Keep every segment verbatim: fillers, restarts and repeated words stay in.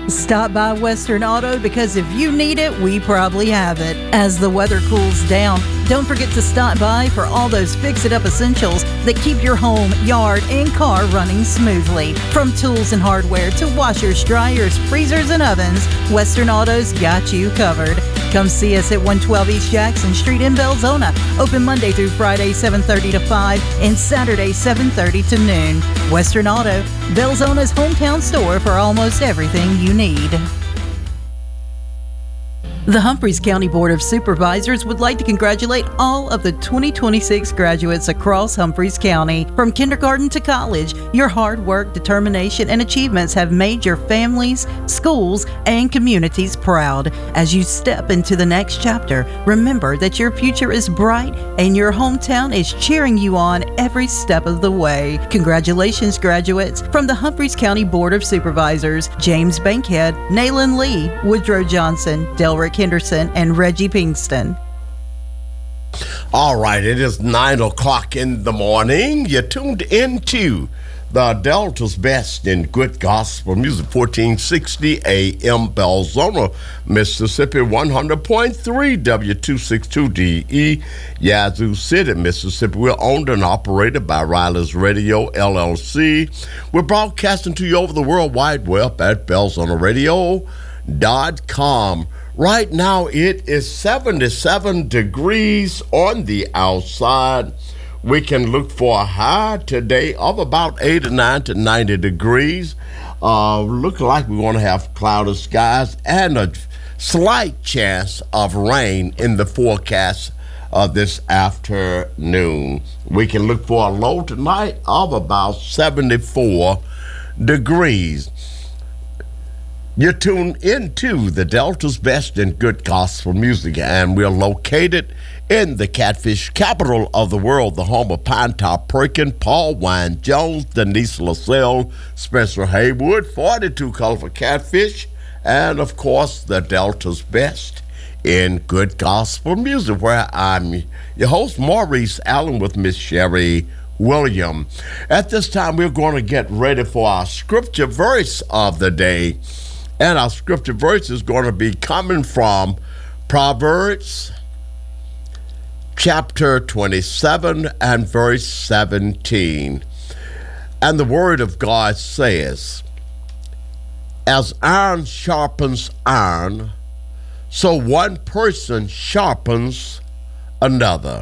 Stop by Western Auto because if you need it, we probably have it. As the weather cools down, don't forget to stop by for all those fix-it-up essentials that keep your home, yard, and car running smoothly. From tools and hardware to washers, dryers, freezers, and ovens, Western Auto's got you covered. Come see us at one twelve East Jackson Street in Belzona. Open Monday through Friday, seven thirty to five, and Saturday, seven thirty to noon. Western Auto, Belzona's hometown store for almost everything you need. The Humphreys County Board of Supervisors would like to congratulate all of the twenty twenty-six graduates across Humphreys County. From kindergarten to college, your hard work, determination, and achievements have made your families, schools, and communities proud. As you step into the next chapter, remember that your future is bright and your hometown is cheering you on every step of the way. Congratulations, graduates, from the Humphreys County Board of Supervisors, James Bankhead, Nayland Lee, Woodrow Johnson, Delrick Henderson, and Reggie Pinkston. All right, it is nine o'clock in the morning. You're tuned into the Delta's Best in Good Gospel Music, fourteen sixty A M Belzona, Mississippi, one hundred point three W two sixty-two D E, Yazoo City, Mississippi. We're owned and operated by Riley's Radio, L L C. We're broadcasting to you over the World Wide Web at belzona radio dot com. Right now, it is seventy-seven degrees on the outside. We can look for a high today of about eighty-nine to ninety degrees. Uh, look like we're going to have cloudy skies and a slight chance of rain in the forecast uh, this afternoon. We can look for a low tonight of about seventy-four degrees. You're tuned into the Delta's Best in Good Gospel Music, and we're located in the catfish capital of the world, the home of Pine Top Perkin, Paul Wine Jones, Denise LaSalle, Spencer Haywood, forty-two Colorful Catfish, and, of course, the Delta's Best in Good Gospel Music, where I'm your host, Maurice Allen, with Miss Sherry William. At this time, we're going to get ready for our scripture verse of the day. And our scripture verse is going to be coming from Proverbs chapter twenty-seven and verse seventeen. And the word of God says, as iron sharpens iron, so one person sharpens another.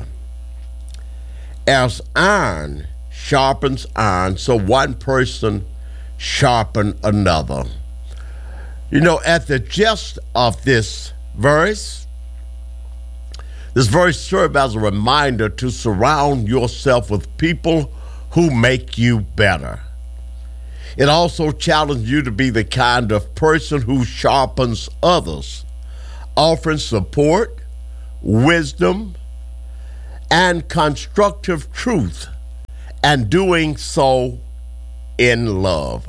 As iron sharpens iron, so one person sharpens another. You know, at the gist of this verse, this verse serves as a reminder to surround yourself with people who make you better. It also challenges you to be the kind of person who sharpens others, offering support, wisdom, and constructive truth, and doing so in love.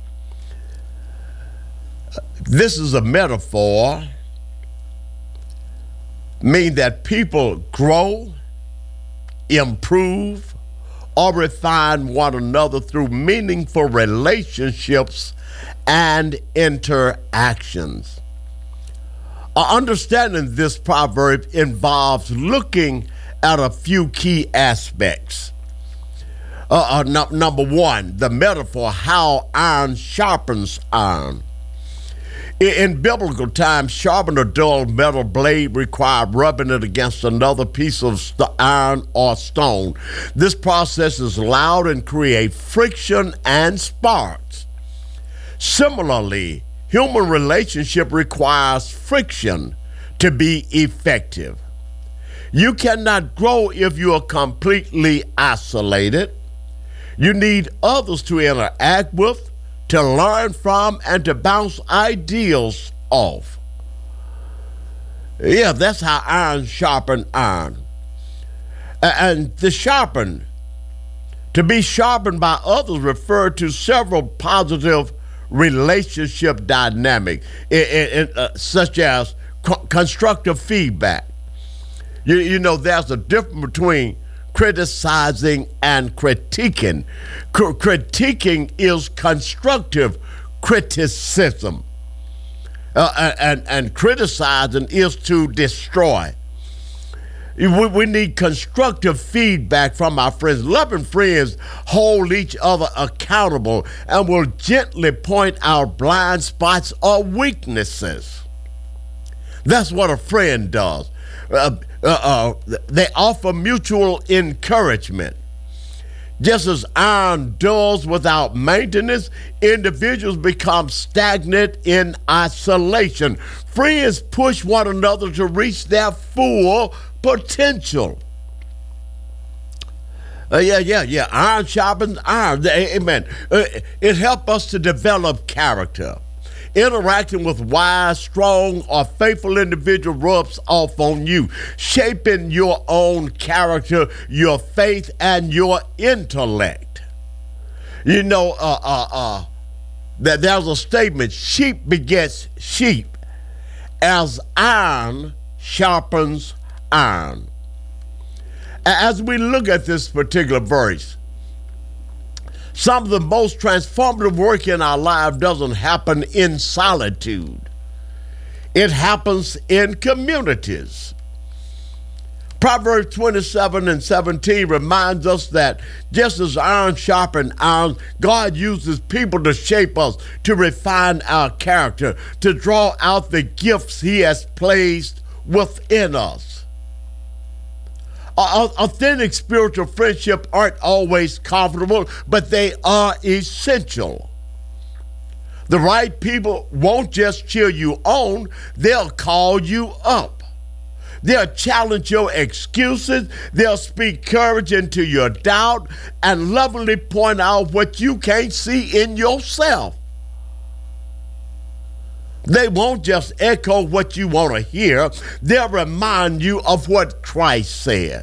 This is a metaphor, meaning that people grow, improve, or refine one another through meaningful relationships and interactions. Uh, understanding this proverb involves looking at a few key aspects. Uh, uh, no, number one, the metaphor, how iron sharpens iron. In biblical times, sharpening a dull metal blade required rubbing it against another piece of st- iron or stone. This process is loud and creates friction and sparks. Similarly, human relationship requires friction to be effective. You cannot grow if you are completely isolated. You need others to interact with, to learn from, and to bounce ideals off. Yeah, that's how iron sharpens iron. And to sharpen, to be sharpened by others, refer to several positive relationship dynamics, uh, such as co- constructive feedback. You, you know, there's a difference between criticizing and critiquing. C- critiquing is constructive criticism. uh, and, and criticizing is to destroy. We, we need constructive feedback from our friends. Loving friends hold each other accountable and will gently point out blind spots or weaknesses. That's what a friend does. Uh, uh, uh, they offer mutual encouragement. Just as iron dulls without maintenance, individuals become stagnant in isolation. Friends push one another to reach their full potential. Uh, yeah, yeah, yeah. Iron sharpens iron. Amen. Uh, it helps us to develop character. Interacting with wise, strong, or faithful individual rubs off on you, shaping your own character, your faith, and your intellect. You know, uh, uh, uh, that there's a statement: sheep begets sheep, as iron sharpens iron. As we look at this particular verse, some of the most transformative work in our life doesn't happen in solitude. It happens in communities. Proverbs twenty-seven and seventeen reminds us that just as iron sharpens iron, God uses people to shape us, to refine our character, to draw out the gifts He has placed within us. Authentic spiritual friendships aren't always comfortable, but they are essential. The right people won't just cheer you on, they'll call you up. They'll challenge your excuses, they'll speak courage into your doubt, and lovingly point out what you can't see in yourself. They won't just echo what you want to hear, they'll remind you of what Christ said.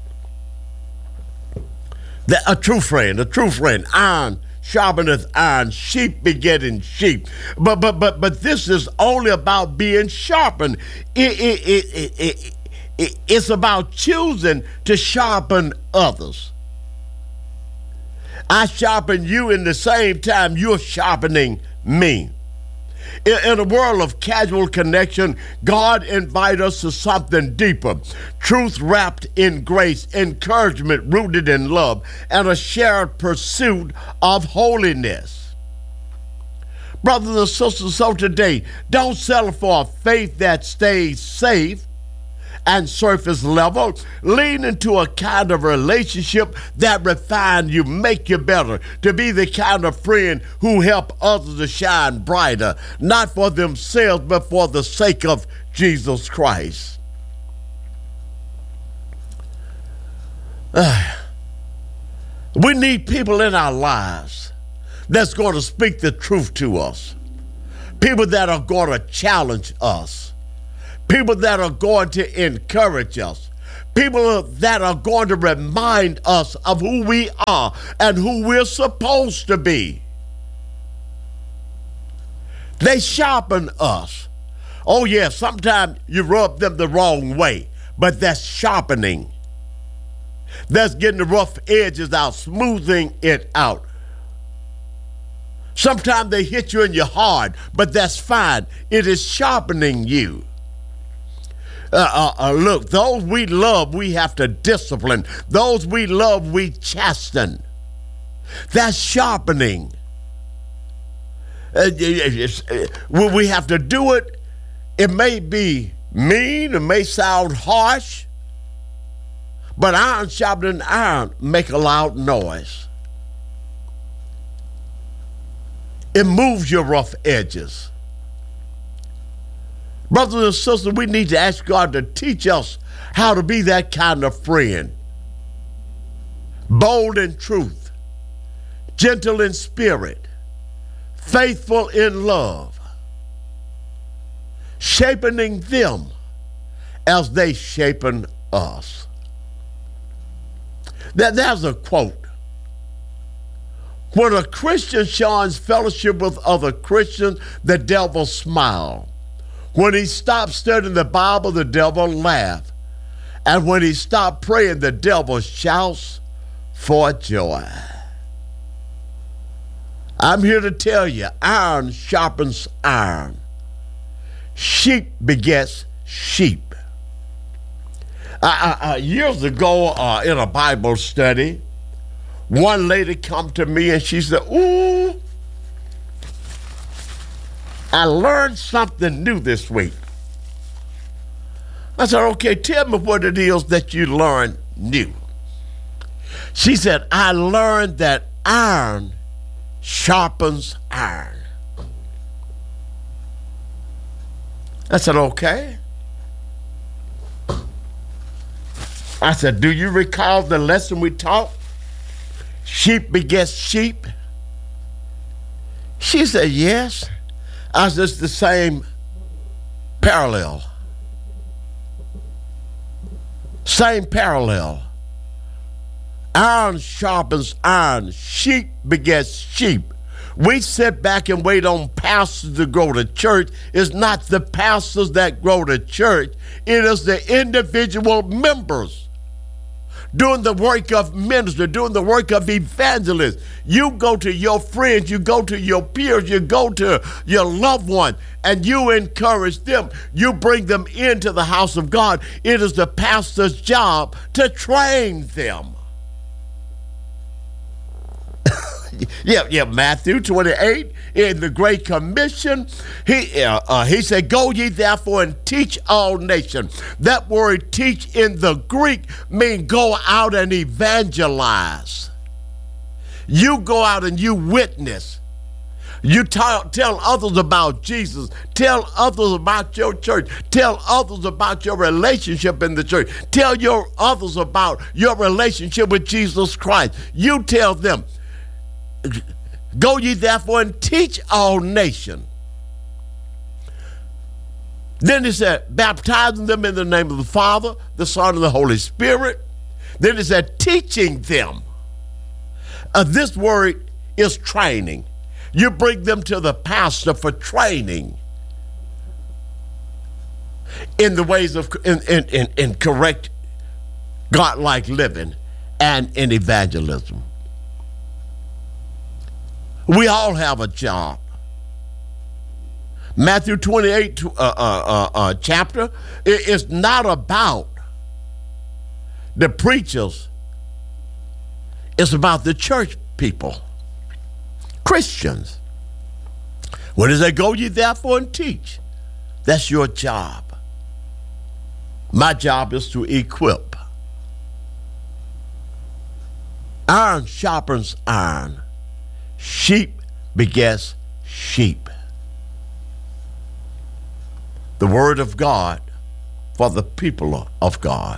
The, a true friend, a true friend, iron sharpeneth iron, sheep begetting sheep. But but but but this is only about being sharpened. It, it, it, it, it, it, it's about choosing to sharpen others. I sharpen you in the same time you're sharpening me. In, in a world of casual connection, God invites us to something deeper. Truth wrapped in grace, encouragement rooted in love, and a shared pursuit of holiness. Brothers and sisters, so today, don't settle for a faith that stays safe and surface level. Lean into a kind of relationship that refine you, make you better, to be the kind of friend who help others to shine brighter, not for themselves, but for the sake of Jesus Christ. Uh, we need people in our lives that's going to speak the truth to us, people that are going to challenge us, people that are going to encourage us, people that are going to remind us of who we are and who we're supposed to be. They sharpen us. Oh, yeah, sometimes you rub them the wrong way, but that's sharpening. That's getting the rough edges out, smoothing it out. Sometimes they hit you in your heart, but that's fine. It is sharpening you. Uh, uh, uh, look, those we love, we have to discipline. Those we love, we chasten. That's sharpening. Uh, uh, we have to do it. It may be mean, it may sound harsh, but iron sharpening iron make a loud noise. It moves your rough edges. Brothers and sisters, we need to ask God to teach us how to be that kind of friend. Bold in truth, gentle in spirit, faithful in love, shaping them as they shapen us. That, there's a quote. When a Christian shines fellowship with other Christians, the devil smiles. When he stops studying the Bible, the devil laughs. And when he stops praying, the devil shouts for joy. I'm here to tell you, iron sharpens iron. sheep begets sheep. Uh, uh, uh, years ago uh, in a Bible study, one lady come to me and she said, ooh, I learned something new this week. I said, okay, tell me what it is that you learned new. She said, I learned that iron sharpens iron. I said, okay. I said, do you recall the lesson we taught? Sheep begets sheep. She said, yes. I said, it's the same parallel. Same parallel. Iron sharpens iron. Sheep begets sheep. We sit back and wait on pastors to grow the church. It's not the pastors that grow the church. It is the individual members doing the work of minister, doing the work of evangelist. You go to your friends, you go to your peers, you go to your loved one, and you encourage them. You bring them into the house of God. It is the pastor's job to train them. Yeah, yeah. Matthew twenty-eight in the Great Commission, he uh, uh, he said, "Go ye therefore and teach all nations." That word "teach" in the Greek means go out and evangelize. You go out and you witness. You tell, tell others about Jesus. Tell others about your church. Tell others about your relationship in the church. Tell your others about your relationship with Jesus Christ. You tell them. Go ye therefore and teach all nations. Then he said, baptizing them in the name of the Father, the Son, and the Holy Spirit. Then he said, teaching them. Uh, this word is training. You bring them to the pastor for training in the ways of in, in, in, in correct God-like living and in evangelism. We all have a job. Matthew twenty-eight uh, uh, uh, uh, chapter is not about the preachers. It's about the church people, Christians. What does it go ye therefore and teach? That's your job. My job is to equip. Iron sharpens iron. Sheep begets sheep. The word of God for the people of God.